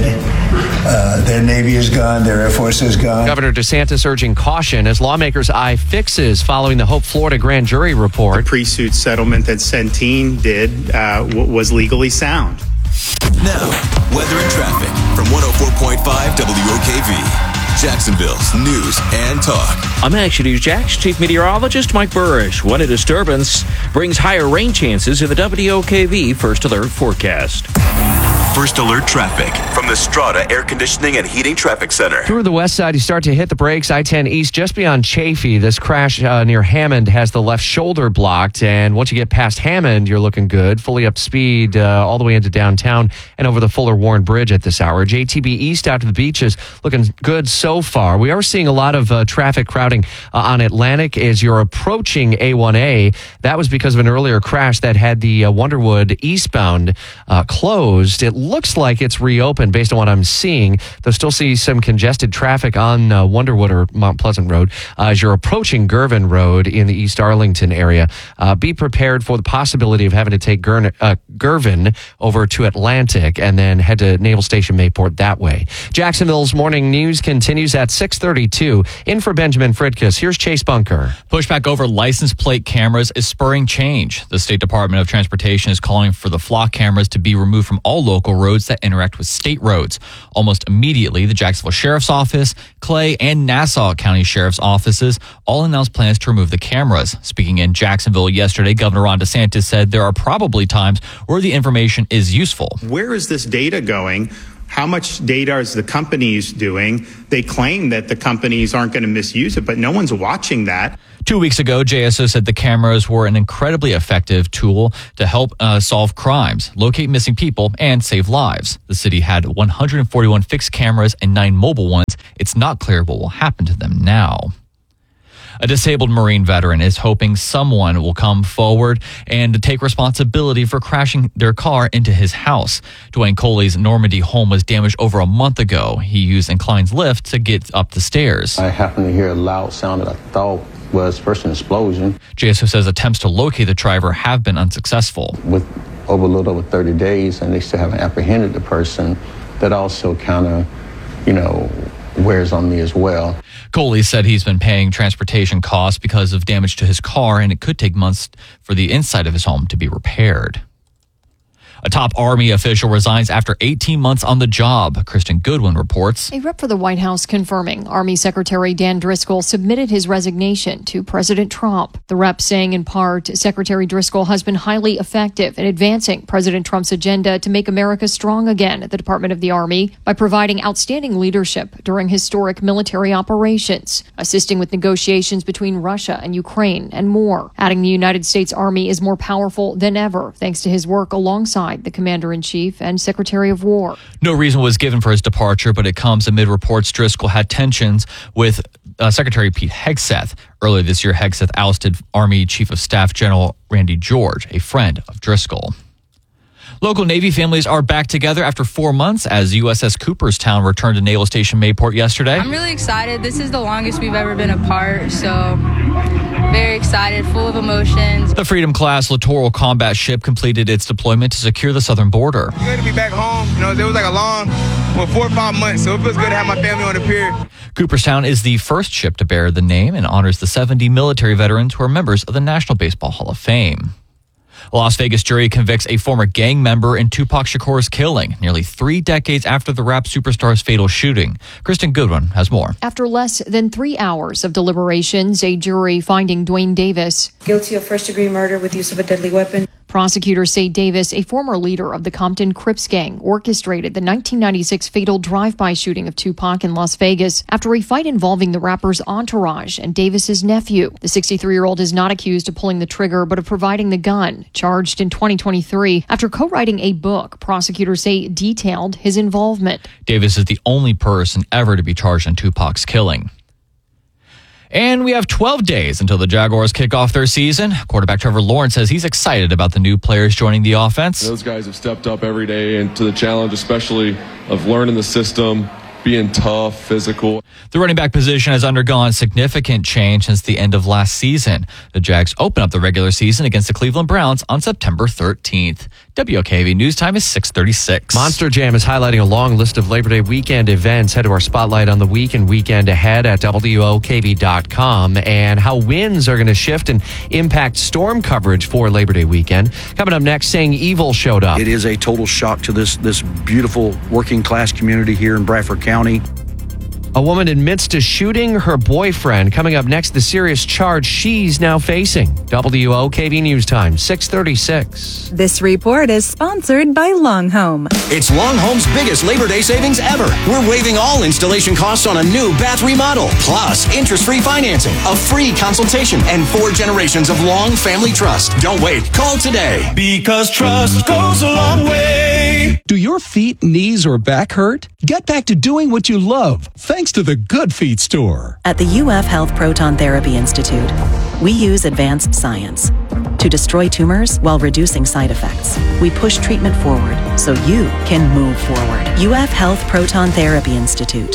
Their Navy is gone. Their Air Force is gone. Governor DeSantis urging caution as lawmakers eye fixes following the Hope Florida grand jury report. The pre-suit settlement that Centene did was legally sound. Now, weather and traffic from 104.5 WOKV. Jacksonville's News and Talk. I'm Action News Jax Chief Meteorologist Mike Burrish. When a disturbance brings higher rain chances in the WOKV First Alert forecast. First Alert traffic from the Strata Air Conditioning and Heating Traffic Center. Through the west side, you start to hit the brakes. I-10 East just beyond Chaffee. This crash near Hammond has the left shoulder blocked. And once you get past Hammond, you're looking good. Fully up to speed all the way into downtown and over the Fuller Warren Bridge at this hour. JTB East out to the beaches looking good so far. We are seeing a lot of traffic crowding on Atlantic as you're approaching A1A. That was because of an earlier crash that had the Wonderwood eastbound closed. It looks like it's reopened based on what I'm seeing. They'll still see some congested traffic on Wonderwood or Mount Pleasant Road as you're approaching Girvin Road in the East Arlington area. Be prepared for the possibility of having to take Girvin over to Atlantic and then head to Naval Station Mayport that way. Jacksonville's morning news continues at 6:32. In for Benjamin Fridkus, here's Chase Bunker. Pushback over license plate cameras is spurring change. The State Department of Transportation is calling for the flock cameras to be removed from all local roads that interact with state roads. Almost immediately, the Jacksonville Sheriff's Office, Clay, and Nassau County Sheriff's Offices all announced plans to remove the cameras. Speaking in Jacksonville yesterday, Governor Ron DeSantis said there are probably times where the information is useful. Where is this data going? How much data is the companies doing? They claim that the companies aren't going to misuse it, but no one's watching that. 2 weeks ago, JSO said the cameras were an incredibly effective tool to help solve crimes, locate missing people, and save lives. The city had 141 fixed cameras and 9 mobile ones. It's not clear what will happen to them now. A disabled Marine veteran is hoping someone will come forward and take responsibility for crashing their car into his house. Dwayne Coley's Normandy home was damaged over a month ago. He used Incline's lift to get up the stairs. I happened to hear a loud sound that I thought was first an explosion. JSO says attempts to locate the driver have been unsuccessful. With a little over 30 days, and they still haven't apprehended the person, that also kind of, wears on me as well. Coley said he's been paying transportation costs because of damage to his car, and it could take months for the inside of his home to be repaired. A top Army official resigns after 18 months on the job. Kristen Goodwin reports. A rep for the White House confirming Army Secretary Dan Driscoll submitted his resignation to President Trump. The rep saying in part, Secretary Driscoll has been highly effective in advancing President Trump's agenda to make America strong again at the Department of the Army by providing outstanding leadership during historic military operations, assisting with negotiations between Russia and Ukraine, and more. Adding the United States Army is more powerful than ever thanks to his work alongside the Commander-in-Chief and Secretary of War. No reason was given for his departure, but it comes amid reports Driscoll had tensions with Secretary Pete Hegseth. Earlier this year, Hegseth ousted Army Chief of Staff General Randy George, a friend of Driscoll. Local Navy families are back together after 4 months as USS Cooperstown returned to Naval Station Mayport yesterday. I'm really excited. This is the longest we've ever been apart, so very excited, full of emotions. The Freedom-class littoral combat ship completed its deployment to secure the southern border. It's good to be back home. It was like a long 4 or 5 months, so it feels good to have my family on the pier. Cooperstown is the first ship to bear the name and honors the 70 military veterans who are members of the National Baseball Hall of Fame. A Las Vegas jury convicts a former gang member in Tupac Shakur's killing, nearly 3 decades after the rap superstar's fatal shooting. Kristen Goodwin has more. After less than 3 hours of deliberations, a jury finding Dwayne Davis guilty of first-degree murder with use of a deadly weapon. Prosecutors say Davis, a former leader of the Compton Crips gang, orchestrated the 1996 fatal drive-by shooting of Tupac in Las Vegas after a fight involving the rapper's entourage and Davis's nephew. The 63-year-old is not accused of pulling the trigger, but of providing the gun. Charged in 2023 after co-writing a book, prosecutors say detailed his involvement. Davis is the only person ever to be charged in Tupac's killing. And we have 12 days until the Jaguars kick off their season. Quarterback Trevor Lawrence says he's excited about the new players joining the offense. Those guys have stepped up every day into the challenge, especially of learning the system, being tough, physical. The running back position has undergone significant change since the end of last season. The Jags open up the regular season against the Cleveland Browns on September 13th. WOKV News Time is 6:36. Monster Jam is highlighting a long list of Labor Day weekend events. Head to our spotlight on the week and weekend ahead at WOKV.com and how winds are going to shift and impact storm coverage for Labor Day weekend. Coming up next, Saying Evil showed up. It is a total shock to this beautiful working class community here in Bradford County. A woman admits to shooting her boyfriend. Coming up next, the serious charge she's now facing. WOKV News Time, 6:36. This report is sponsored by Long Home. It's Long Home's biggest Labor Day savings ever. We're waiving all installation costs on a new bath remodel, plus interest-free financing, a free consultation, and 4 generations of Long Family Trust. Don't wait. Call today. Because trust goes a long way. Do your feet, knees, or back hurt? Get back to doing what you love, thanks to the Good Feet store. At the UF Health Proton Therapy Institute, we use advanced science to destroy tumors while reducing side effects. We push treatment forward so you can move forward. UF Health Proton Therapy Institute.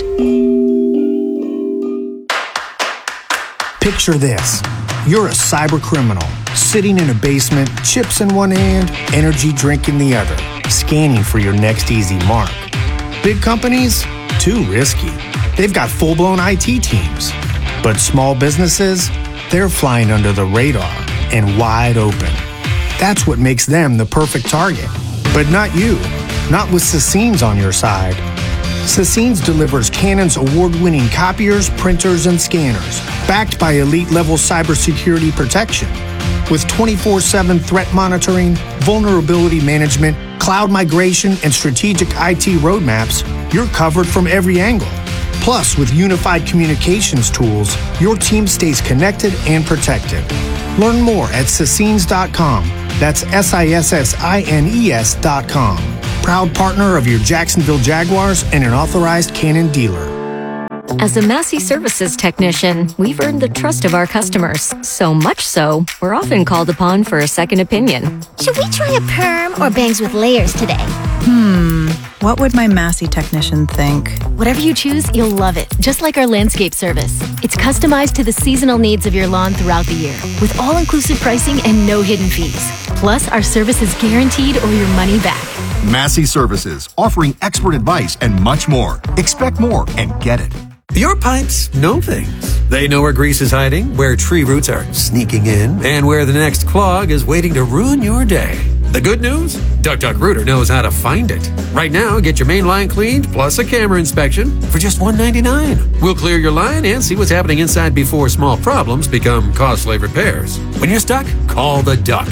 Picture this. You're a cyber criminal, sitting in a basement, chips in one hand, energy drink in the other, scanning for your next easy mark. Big companies? Too risky. They've got full-blown IT teams. But small businesses? They're flying under the radar and wide open. That's what makes them the perfect target. But not you. Not with Sassines on your side. Sassines delivers Canon's award-winning copiers, printers, and scanners, backed by elite-level cybersecurity protection. With 24/7 threat monitoring, vulnerability management, cloud migration, and strategic IT roadmaps, you're covered from every angle. Plus, with unified communications tools, your team stays connected and protected. Learn more at Sassines.com. That's SISSINES.com. Proud partner of your Jacksonville Jaguars and an authorized Canon dealer. As a Massey Services technician, we've earned the trust of our customers. So much so, we're often called upon for a second opinion. Should we try a perm or bangs with layers today? What would my Massey technician think? Whatever you choose, you'll love it. Just like our landscape service. It's customized to the seasonal needs of your lawn throughout the year, with all-inclusive pricing and no hidden fees. Plus, our service is guaranteed or your money back. Massey Services, offering expert advice and much more. Expect more and get it. Your pipes know things. They know where grease is hiding, where tree roots are sneaking in, and where the next clog is waiting to ruin your day. The good news? Duck Duck Rooter knows how to find it. Right now, get your main line cleaned plus a camera inspection for just $199. We'll clear your line and see what's happening inside before small problems become costly repairs. When you're stuck, call the Duck.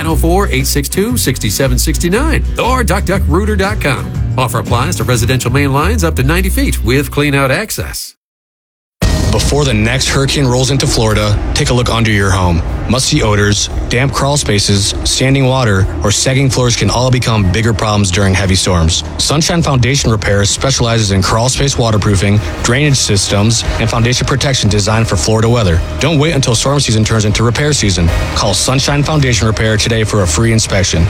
904-862-6769 or duckduckrooter.com. Offer applies to residential main lines up to 90 feet with clean-out access. Before the next hurricane rolls into Florida, take a look under your home. Musty odors, damp crawl spaces, standing water, or sagging floors can all become bigger problems during heavy storms. Sunshine Foundation Repair specializes in crawl space waterproofing, drainage systems, and foundation protection designed for Florida weather. Don't wait until storm season turns into repair season. Call Sunshine Foundation Repair today for a free inspection.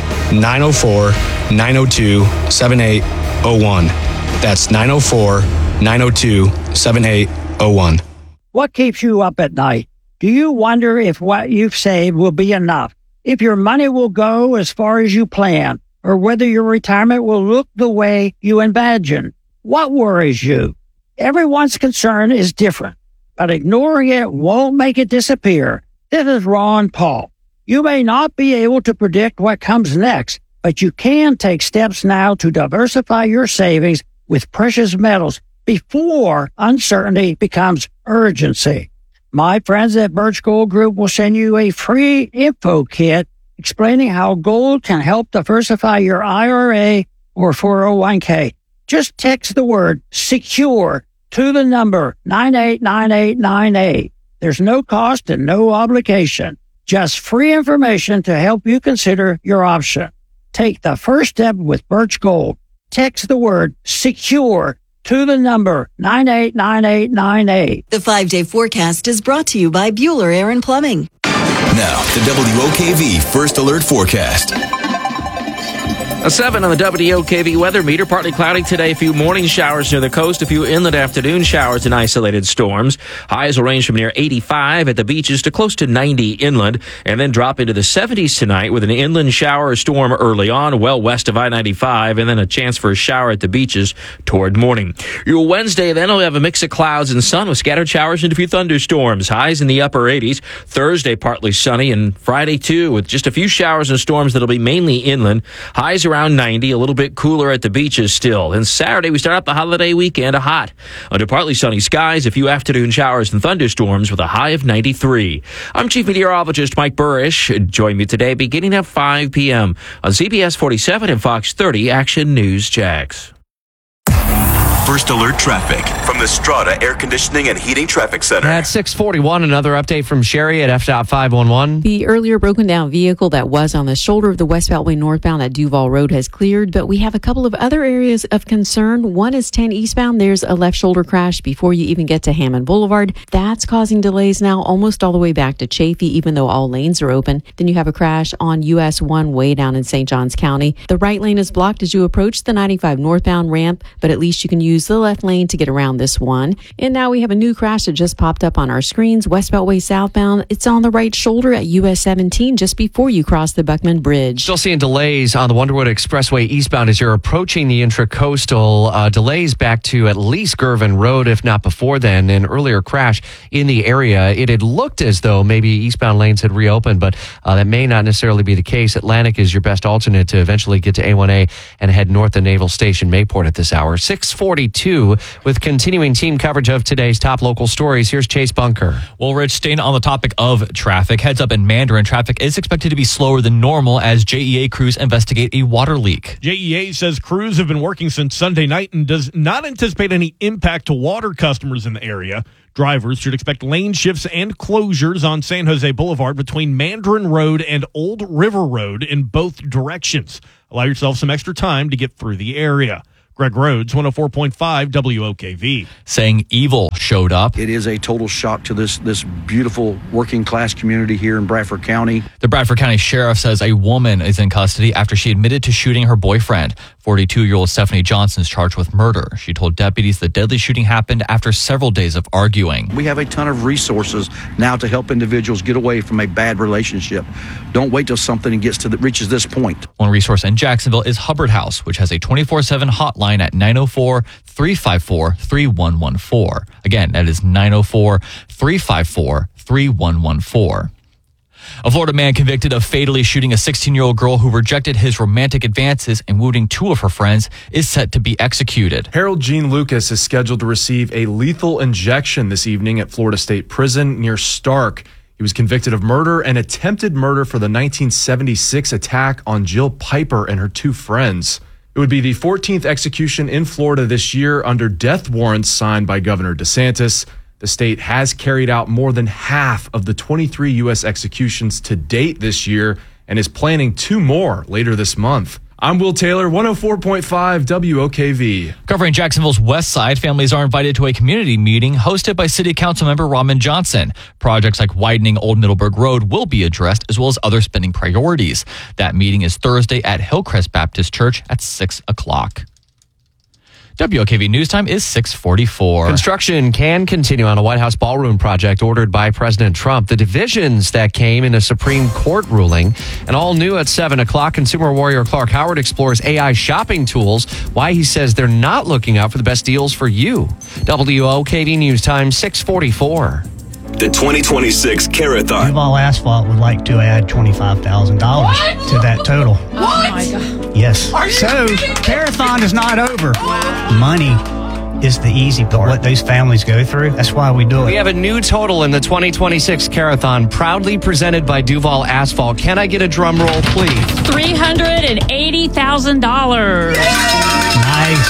904-902-7801. That's 904-902-7801. What keeps you up at night? Do you wonder if what you've saved will be enough? If your money will go as far as you plan? Or whether your retirement will look the way you imagine? What worries you? Everyone's concern is different, but ignoring it won't make it disappear. This is Ron Paul. You may not be able to predict what comes next, but you can take steps now to diversify your savings with precious metals before uncertainty becomes urgency. My friends at Birch Gold Group will send you a free info kit explaining how gold can help diversify your IRA or 401k. Just text the word SECURE to the number 989898. There's no cost and no obligation. Just free information to help you consider your option. Take the first step with Birch Gold. Text the word SECURE to the number 989898. The 5-day forecast is brought to you by Bueller Air and Plumbing. Now, the WOKV First Alert Forecast. A 7 on the WOKV weather meter. Partly cloudy today. A few morning showers near the coast. A few inland afternoon showers and isolated storms. Highs will range from near 85 at the beaches to close to 90 inland, and then drop into the 70s tonight with an inland shower or storm early on, well west of I-95, and then a chance for a shower at the beaches toward morning. Your Wednesday then will have a mix of clouds and sun with scattered showers and a few thunderstorms. Highs in the upper 80s. Thursday partly sunny, and Friday too with just a few showers and storms that'll be mainly inland. Highs around 90, a little bit cooler at the beaches still. And Saturday, we start up the holiday weekend hot. Under partly sunny skies, a few afternoon showers and thunderstorms with a high of 93. I'm Chief Meteorologist Mike Burrish. Join me today beginning at 5 p.m. on CBS 47 and Fox 30 Action News Jax. First Alert Traffic from the Strata Air Conditioning and Heating Traffic Center. At 6:41, another update from Sherry at FDOT 511. The earlier broken down vehicle that was on the shoulder of the West Beltway northbound at Duval Road has cleared, but we have a couple of other areas of concern. One is 10 eastbound. There's a left shoulder crash before you even get to Hammond Boulevard. That's causing delays now almost all the way back to Chaffee, even though all lanes are open. Then you have a crash on US 1 way down in St. Johns County. The right lane is blocked as you approach the 95 northbound ramp, but at least you can use the left lane to get around this one. And now we have a new crash that just popped up on our screens. West Beltway southbound. It's on the right shoulder at US 17 just before you cross the Buckman Bridge. Still seeing delays on the Wonderwood Expressway eastbound as you're approaching the Intracoastal. Delays back to at least Girvan Road, if not before then. An earlier crash in the area. It had looked as though maybe eastbound lanes had reopened, but that may not necessarily be the case. Atlantic is your best alternate to eventually get to A1A and head north to Naval Station Mayport at this hour. 6:42 with continuing team coverage of today's top local stories. Here's Chase Bunker. Well, Rich, staying on the topic of traffic, heads up in Mandarin, traffic is expected to be slower than normal as JEA crews investigate a water leak. JEA says crews have been working since Sunday night and does not anticipate any impact to water customers in the area. Drivers should expect lane shifts and closures on San Jose Boulevard between Mandarin Road and Old River Road in both directions. Allow yourself some extra time to get through the area. Greg Rhodes, 104.5 WOKV. Saying evil showed up. It is a total shock to this beautiful working class community here in Bradford County. The Bradford County Sheriff says a woman is in custody after she admitted to shooting her boyfriend. 42-year-old Stephanie Johnson is charged with murder. She told deputies the deadly shooting happened after several days of arguing. We have a ton of resources now to help individuals get away from a bad relationship. Don't wait till something reaches this point. One resource in Jacksonville is Hubbard House, which has a 24/7 hotline at 904-354-3114. Again, that is 904-354-3114. A Florida man convicted of fatally shooting a 16-year-old girl who rejected his romantic advances and wounding two of her friends is set to be executed. Harold Gene Lucas is scheduled to receive a lethal injection this evening at Florida State Prison near Stark. He was convicted of murder and attempted murder for the 1976 attack on Jill Piper and her two friends. It would be the 14th execution in Florida this year under death warrants signed by Governor DeSantis. The state has carried out more than half of the 23 U.S. executions to date this year and is planning 2 more later this month. I'm Will Taylor, 104.5 WOKV. Covering Jacksonville's west side, families are invited to a community meeting hosted by City Council member Raman Johnson. Projects like widening Old Middleburg Road will be addressed, as well as other spending priorities. That meeting is Thursday at Hillcrest Baptist Church at 6 o'clock. WOKV News Time is 6:44. Construction can continue on a White House ballroom project ordered by President Trump. The divisions that came in a Supreme Court ruling. And all new at 7 o'clock, consumer warrior Clark Howard explores AI shopping tools, why he says they're not looking out for the best deals for you. WOKV News Time, 6:44. The 2026 Carathon. Duval Asphalt would like to add $25,000 to that total. What? Oh my God. Yes. So, Carathon is not over. Money is the easy part. What those families go through, that's why we do it. We have a new total in the 2026 Carathon, proudly presented by Duval Asphalt. Can I get a drum roll, please? $380,000. Nice.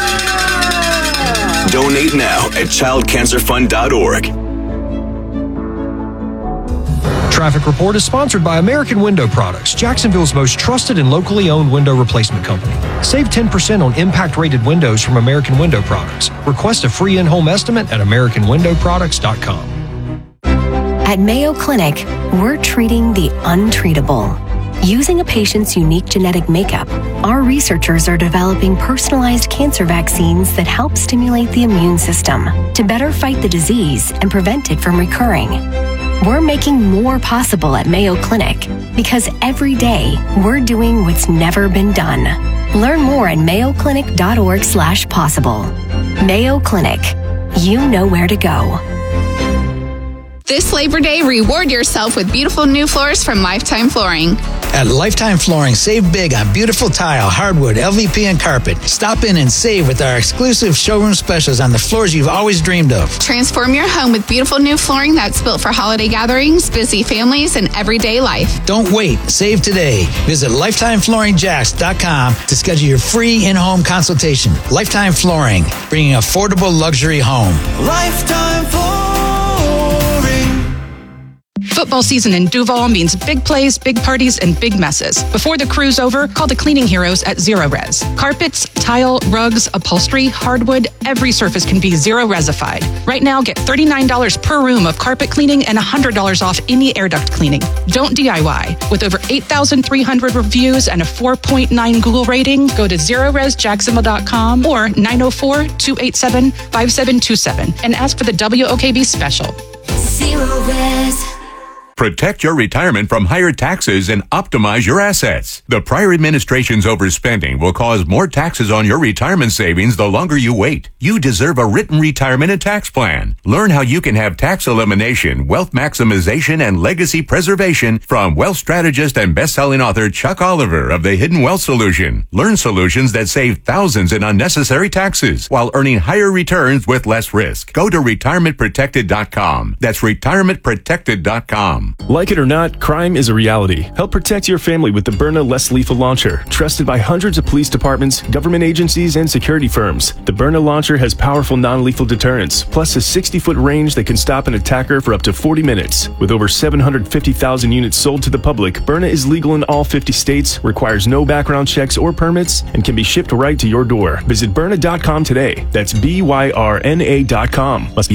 Donate now at childcancerfund.org. Traffic Report is sponsored by American Window Products, Jacksonville's most trusted and locally owned window replacement company. Save 10% on impact-rated windows from American Window Products. Request a free in-home estimate at AmericanWindowProducts.com. At Mayo Clinic, we're treating the untreatable. Using a patient's unique genetic makeup, our researchers are developing personalized cancer vaccines that help stimulate the immune system to better fight the disease and prevent it from recurring. We're making more possible at Mayo Clinic because every day we're doing what's never been done. Learn more at mayoclinic.org/possible. Mayo Clinic. You know where to go. This Labor Day, reward yourself with beautiful new floors from Lifetime Flooring. At Lifetime Flooring, save big on beautiful tile, hardwood, LVP, and carpet. Stop in and save with our exclusive showroom specials on the floors you've always dreamed of. Transform your home with beautiful new flooring that's built for holiday gatherings, busy families, and everyday life. Don't wait. Save today. Visit LifetimeFlooringJax.com to schedule your free in-home consultation. Lifetime Flooring, bringing affordable luxury home. Lifetime Flooring. Football season in Duval means big plays, big parties, and big messes. Before the crew's over, call the cleaning heroes at Zero Res. Carpets, tile, rugs, upholstery, hardwood, every surface can be Zero Resified. Right now, get $39 per room of carpet cleaning and $100 off any air duct cleaning. Don't DIY. With over 8,300 reviews and a 4.9 Google rating, go to ZeroResJacksonville.com or 904-287-5727 and ask for the WOKV special. Zero Res. Protect your retirement from higher taxes and optimize your assets. The prior administration's overspending will cause more taxes on your retirement savings the longer you wait. You deserve a written retirement and tax plan. Learn how you can have tax elimination, wealth maximization, and legacy preservation from wealth strategist and best-selling author Chuck Oliver of The Hidden Wealth Solution. Learn solutions that save thousands in unnecessary taxes while earning higher returns with less risk. Go to retirementprotected.com. That's retirementprotected.com. Like it or not, crime is a reality. Help protect your family with the Byrna Less Lethal Launcher. Trusted by hundreds of police departments, government agencies, and security firms. The Byrna Launcher has powerful non-lethal deterrence, plus a 60-foot range that can stop an attacker for up to 40 minutes. With over 750,000 units sold to the public, Byrna is legal in all 50 states, requires no background checks or permits, and can be shipped right to your door. Visit Byrna.com today. That's BYRNA.com. Must be